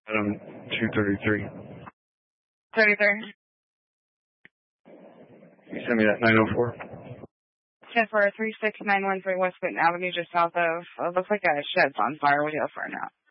Adam 233. 33. You send me that 904. 10-4, 36913 West Clinton Avenue, just south of, looks like a shed's on fire. What do you have for now?